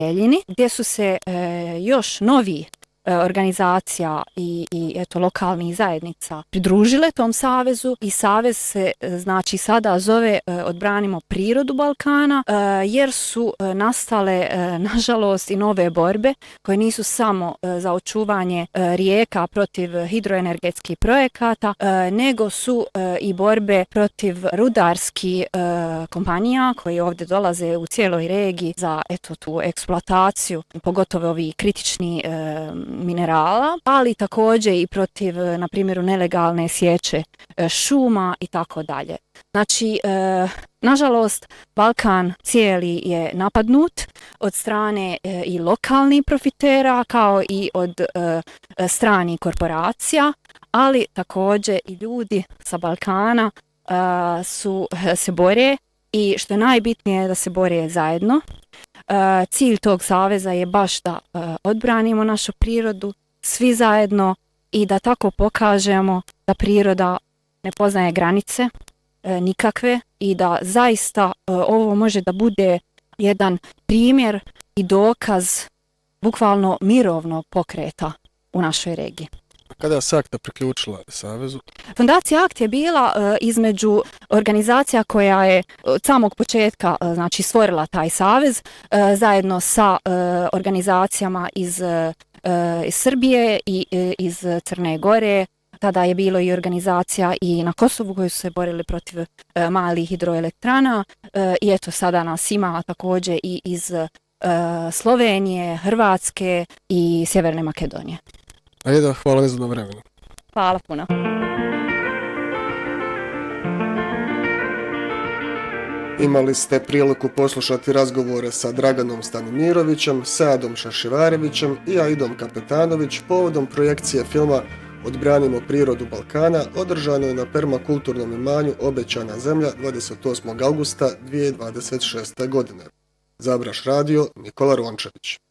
Preljini, gdje su se još novi organizacija i eto lokalnih zajednica pridružile tom savezu i savez se znači sada zove Odbranimo prirodu Balkana, jer su nastale nažalost i nove borbe koje nisu samo za očuvanje rijeka protiv hidroenergetskih projekata, nego su i borbe protiv rudarskih kompanija koji ovdje dolaze u cijeloj regiji za eto tu eksploataciju, pogotovo ovi kritični minerala, ali također i protiv, na primjer, nelegalne sječe šuma i tako dalje. Znači, nažalost, Balkan cijeli je napadnut od strane i lokalnih profitera kao i od stranih korporacija, ali također i ljudi sa Balkana se bore i što je najbitnije da se bore zajedno. Cilj tog saveza je baš da odbranimo našu prirodu svi zajedno i da tako pokažemo da priroda ne poznaje granice nikakve i da zaista ovo može da bude jedan primjer i dokaz bukvalno mirovnog pokreta u našoj regiji. Kada se Akta priključila savezu? Fondacija Akt je bila između organizacija koja je od samog početka znači stvorila taj savez zajedno sa organizacijama iz Srbije i iz Crne Gore. Tada je bilo i organizacija i na Kosovu koji su se borili protiv malih hidroelektrana i eto sada nas ima također i iz Slovenije, Hrvatske i Sjeverne Makedonije. Ajde, hvala za vremenu. Hvala puno. Imali ste priliku poslušati razgovore sa Draganom Stanimirovićem, Seadom Šašivarevićem i Aidom Kapetanović povodom projekcije filma Odbranimo prirodu Balkana, održano je na permakulturnom imanju Obećana zemlja 28. augusta 2026. godine. Za Abraš radio, Nikola Rončević.